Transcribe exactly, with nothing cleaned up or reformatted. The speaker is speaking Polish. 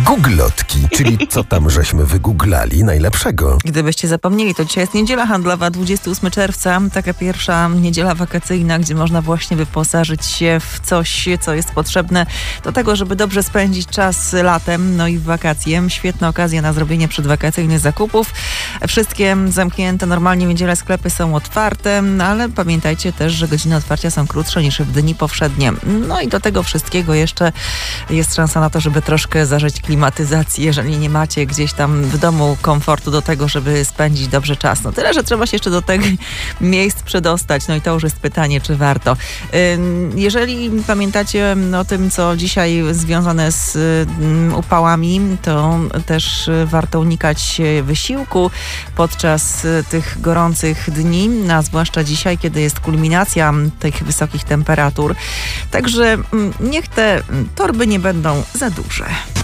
Googlotki, czyli co tam żeśmy wygooglali najlepszego. Gdybyście zapomnieli, to dzisiaj jest niedziela handlowa, dwudziestego ósmego czerwca. Taka pierwsza niedziela wakacyjna, gdzie można właśnie wyposażyć się w coś, co jest potrzebne do tego, żeby dobrze spędzić czas latem, no i w wakacje. Świetna okazja na zrobienie przedwakacyjnych zakupów. Wszystkie zamknięte normalnie w niedzielę sklepy są otwarte, ale pamiętajcie też, że godziny otwarcia są krótsze niż w dni powszednie. No i do tego wszystkiego jeszcze jest szansa na to, żeby troszkę zażyć klimatyzacji, jeżeli nie macie gdzieś tam w domu komfortu do tego, żeby spędzić dobrze czas. No tyle, że trzeba się jeszcze do tych miejsc przedostać. No i to już jest pytanie, czy warto. Jeżeli pamiętacie o tym, co dzisiaj związane z upałami, to też warto unikać wysiłku podczas tych gorących dni, a zwłaszcza dzisiaj, kiedy jest kulminacja tych wysokich temperatur. Także niech te torby nie będą za duże.